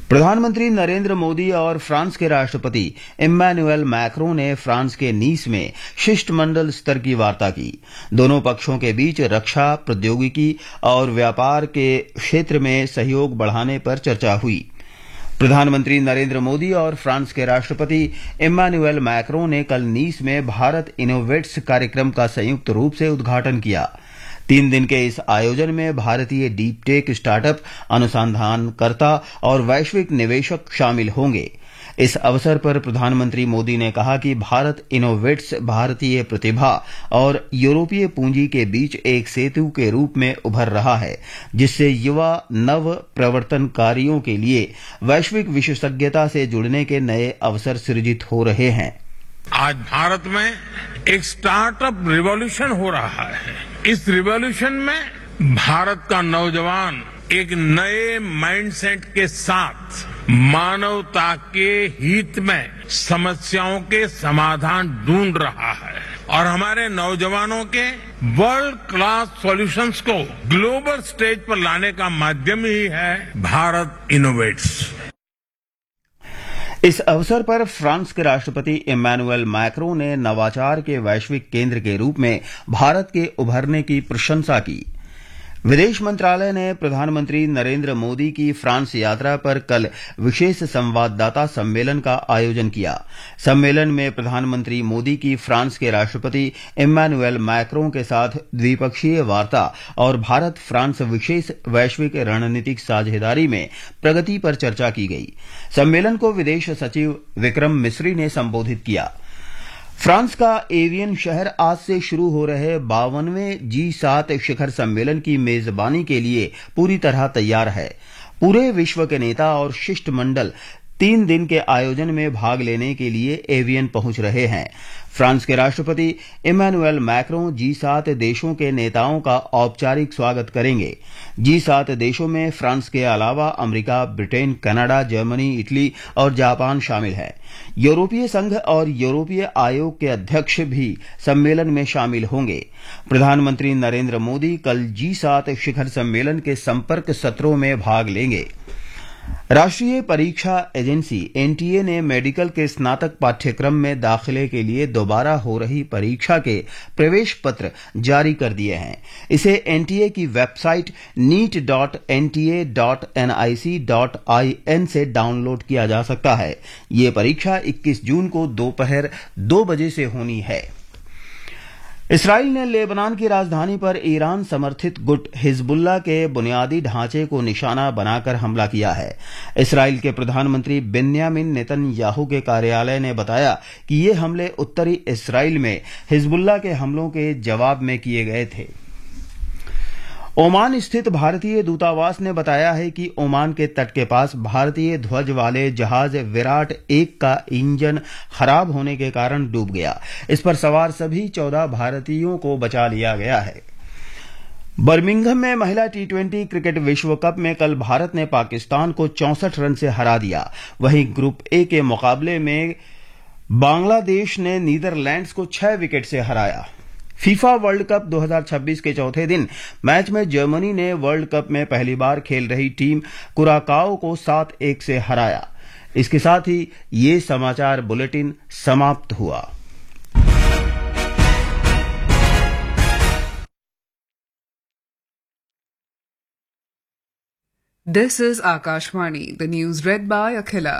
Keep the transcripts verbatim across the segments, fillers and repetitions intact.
प्रधानमंत्री नरेंद्र मोदी और फ्रांस के राष्ट्रपति इम्मैनुएल मैक्रों ने फ्रांस के नीस में शिष्टमंडल स्तर की वार्ता की। दोनों पक्षों के बीच रक्षा, प्रौद्योगिकी और व्यापार के क्षेत्र में सहयोग बढ़ाने पर चर्चा हुई। प्रधानमंत्री नरेंद्र मोदी और फ्रांस के राष्ट्रपति इम्मैनुएल मैक्रों ने कल नीस में भारत इनोवेट्स कार्यक्रम का संयुक्त रूप से उद्घाटन किया। तीन दिन के इस आयोजन में भारतीय डीप टेक स्टार्टअप, अनुसंधानकर्ता और वैश्विक निवेशक शामिल होंगे। इस अवसर पर प्रधानमंत्री मोदी ने कहा कि भारत इनोवेट्स भारतीय प्रतिभा और यूरोपीय पूंजी के बीच एक सेतु के रूप में उभर रहा है, जिससे युवा नव प्रवर्तनकारियों के लिए वैश्विक विशेषज्ञता से जुड़ने के नए अवसर सृजित हो रहे हैं। आज भारत में एक स्टार्टअप रिवॉल्यूशन हो रहा है। इस रिवॉल्यूशन में भारत का नौजवान एक नए माइंडसेट के साथ मानवता के हित में समस्याओं के समाधान ढूंढ रहा है और हमारे नौजवानों के वर्ल्ड क्लास सॉल्यूशंस को ग्लोबल स्टेज पर लाने का माध्यम ही है भारत इनोवेट्स। इस अवसर पर फ्रांस के राष्ट्रपति इम्मैनुएल मैक्रों ने नवाचार के वैश्विक केंद्र के रूप में भारत के उभरने की प्रशंसा की। विदेश मंत्रालय ने प्रधानमंत्री नरेंद्र मोदी की फ्रांस यात्रा पर कल विशेष संवाददाता सम्मेलन का आयोजन किया। सम्मेलन में प्रधानमंत्री मोदी की फ्रांस के राष्ट्रपति इम्मैनुएल मैक्रों के साथ द्विपक्षीय वार्ता और भारत फ्रांस विशेष वैश्विक रणनीतिक साझेदारी में प्रगति पर चर्चा की गई। सम्मेलन को विदेश सचिव विक्रम मिस्री ने संबोधित किया। फ्रांस का एवियन शहर आज से शुरू हो रहे बावनवें जी सात शिखर सम्मेलन की मेजबानी के लिए पूरी तरह तैयार है। पूरे विश्व के नेता और शिष्टमंडल तीन दिन के आयोजन में भाग लेने के लिए एवियन पहुंच रहे हैं। फ्रांस के राष्ट्रपति इम्मैनुएल मैक्रों जी सात देशों के नेताओं का औपचारिक स्वागत करेंगे। जी सात देशों में फ्रांस के अलावा America, Britain, Canada, Germany, Italy और जापान शामिल हैं। यूरोपीय संघ और यूरोपीय आयोग के अध्यक्ष भी सम्मेलन में शामिल होंगे। प्रधानमंत्री नरेंद्र मोदी कल जी सात शिखर सम्मेलन के संपर्क सत्रों में भाग लेंगे। राष्ट्रीय परीक्षा एजेंसी एनटीए ने मेडिकल के स्नातक पाठ्यक्रम में दाखिले के लिए दोबारा हो रही परीक्षा के प्रवेश पत्र जारी कर दिए हैं। इसे एनटीए की website NEET dot NTA dot NIC dot IN से डाउनलोड किया जा सकता है। ये परीक्षा इक्कीस जून को दोपहर दो बजे से होनी है। इसराइल ने लेबनान की राजधानी पर ईरान समर्थित गुट हिजबुल्लाह के बुनियादी ढांचे को निशाना बनाकर हमला किया है। इसराइल के प्रधानमंत्री बेन्यामिन नेतन्याहू के कार्यालय ने बताया कि ये हमले उत्तरी इसराइल में हिजबुल्लाह के हमलों के जवाब में किए गए थे। ओमान स्थित भारतीय दूतावास ने बताया है कि ओमान के तट के पास भारतीय ध्वज वाले जहाज विराट एक का इंजन खराब होने के कारण डूब गया। इस पर सवार सभी चौदह भारतीयों को बचा लिया गया है। बर्मिंघम में महिला टी ट्वेंटी क्रिकेट विश्व कप में कल भारत ने पाकिस्तान को चौसठ रन से हरा दिया। वहीं ग्रुप ए के मुकाबले में बांग्लादेश ने नीदरलैंड्स को छह विकेट से हराया। फीफा वर्ल्ड कप दो हज़ार छब्बीस के चौथे दिन मैच में जर्मनी ने वर्ल्ड कप में पहली बार खेल रही टीम कुराकाओ को सात एक से हराया। इसके साथ ही ये समाचार बुलेटिन समाप्त हुआ। This is Akashvani, the news read by Akhila.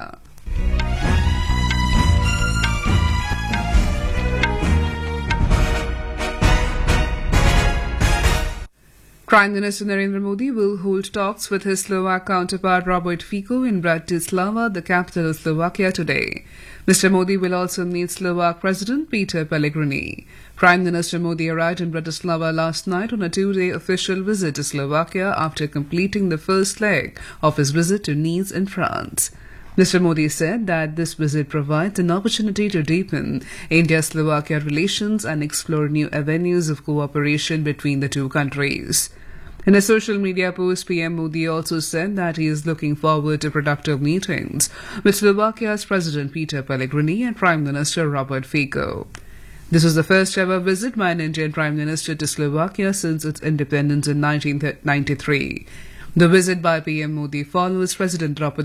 Prime Minister Narendra Modi will hold talks with his Slovak counterpart Robert Fico in Bratislava, the capital of Slovakia, today. Mister Modi will also meet Slovak President Peter Pellegrini. Prime Minister Modi arrived in Bratislava last night on a two-day official visit to Slovakia after completing the first leg of his visit to Nice in France. Mister Modi said that this visit provides an opportunity to deepen India-Slovakia relations and explore new avenues of cooperation between the two countries. In a social media post, P M Modi also said that he is looking forward to productive meetings with Slovakia's President Peter Pellegrini and Prime Minister Robert Fico. This was the first ever visit by an Indian Prime Minister to Slovakia since its independence in nineteen ninety-three. The visit by P M Modi follows President Draupadi